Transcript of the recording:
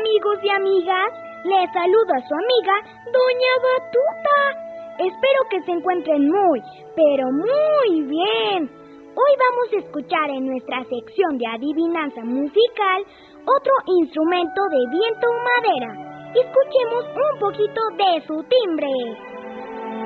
amigos y amigas, les saludo a su amiga Doña Batuta. Espero que se encuentren muy, pero muy bien. Hoy vamos a escuchar en nuestra sección de adivinanza musical otro instrumento de viento o madera. Escuchemos un poquito de su timbre.